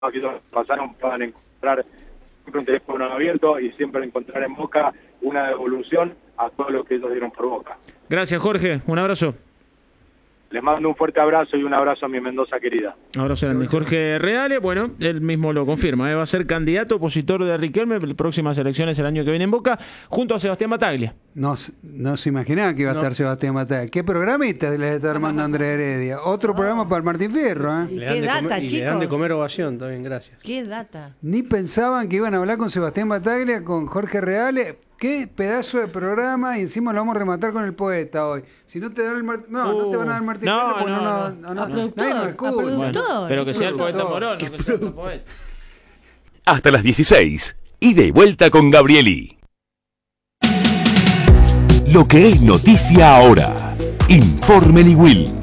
que pasaron puedan encontrar siempre un teléfono abierto y siempre encontrar en Boca una devolución a todo lo que ellos dieron por Boca. Gracias, Jorge. Un abrazo. Les mando un fuerte abrazo y un abrazo a mi Mendoza querida. Abrazo grande. Jorge Reale, bueno, él mismo lo confirma, va a ser candidato opositor de Riquelme en las próximas elecciones el año que viene en Boca, junto a Sebastián Bataglia. No se imaginaba que iba a estar Sebastián Bataglia. ¿Qué programita le está armando Andrés Heredia? Otro programa para el Martín Fierro, ¿eh? ¿Y qué data, chicos? Le dan de comer ovación también, gracias. ¿Qué data? Ni pensaban que iban a hablar con Sebastián Bataglia, con Jorge Reale. Qué pedazo de programa, y encima lo vamos a rematar con el poeta hoy. Si no te dan el Martín, no te van a dar el Martín Fierro, porque nadie nos escucha. Bueno, pero que sea el poeta Morón, no que sea otro poeta. Hasta las 16. Ida y vuelta con Gabrieli. Lo que es noticia ahora. Informe Niwil.